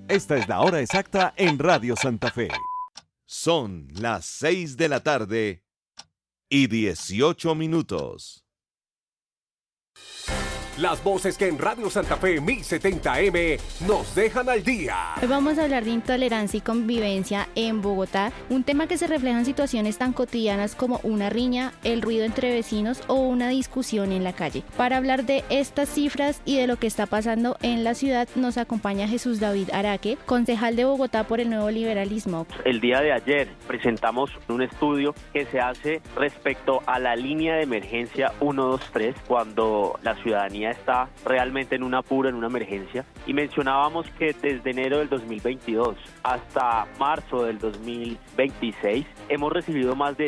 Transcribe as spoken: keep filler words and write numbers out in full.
Esta es la hora exacta en Radio Santa Fe. Son las seis de la tarde y dieciocho minutos. Las voces que en Radio Santa Fe mil setenta M nos dejan al día. Hoy vamos a hablar de intolerancia y convivencia en Bogotá, un tema que se refleja en situaciones tan cotidianas como una riña, el ruido entre vecinos o una discusión en la calle. Para hablar de estas cifras y de lo que está pasando en la ciudad, nos acompaña Jesús David Araque, concejal de Bogotá por el Nuevo Liberalismo. El día de ayer presentamos un estudio que se hace respecto a la línea de emergencia uno dos tres cuando la ciudadanía está realmente en un apuro, en una emergencia, y mencionábamos que desde enero del dos mil veintidós hasta marzo del dos mil veintiséis hemos recibido más de